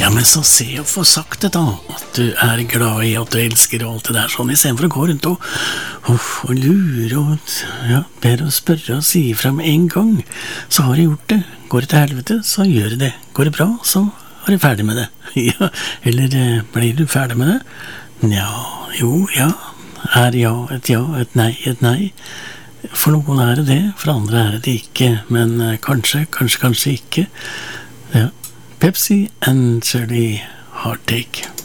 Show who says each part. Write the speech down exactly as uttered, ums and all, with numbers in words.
Speaker 1: Ja, men så se og få sagt det da, at du er glad i, at du elsker og alt det der sånn, i stedet for å gå rundt og, og, og lure og, ja, ber og spørre og si fra med en gang. Så har jeg gjort det. Går det til helvete, så gjør det det. Går det bra, så er jeg ferdig med det. Ja, eller eh, blir du ferdig med det? Ja, jo, ja. Er ja et ja, et nei, et nei. For noen er det det, for andre er det ikke. Men eh, kanskje, kanskje, kanskje ikke. Ja. Pepsi and Shirley Heartache.